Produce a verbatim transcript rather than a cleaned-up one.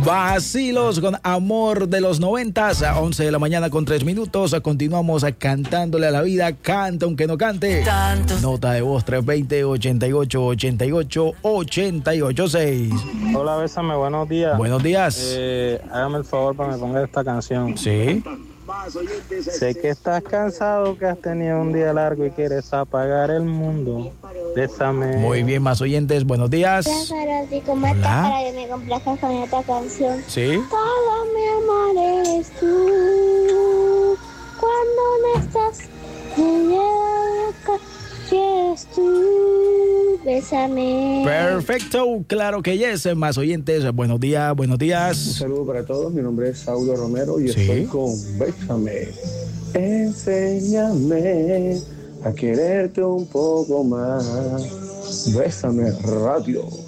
Vacilos con Amor de los noventas, a once de la mañana con tres minutos. Continuamos cantándole a la vida. Canta aunque no cante. Tantos. Nota de voz tres dos cero, ochenta y ocho, ochenta y ocho, ochenta y ocho seis. Hola, Bésame, buenos días. Buenos días. Eh, hágame el favor para que me ponga esta canción. Sí. Sé que estás cansado, que has tenido un día largo y quieres apagar el mundo. Bésame. Muy bien, más oyentes, buenos días. Hola, ¿cómo estás? Para que me complazcas con esta canción. Sí. Todo mi amor eres tú. Cuando no estás, me lleva loca. ¿Quieres tú? Bésame. Perfecto, claro que yes. Más oyentes, buenos días, buenos días. Un saludo para todos, mi nombre es Saulo Romero y ¿Sí? estoy con Bésame. Enséñame a quererte un poco más. Bésame Radio.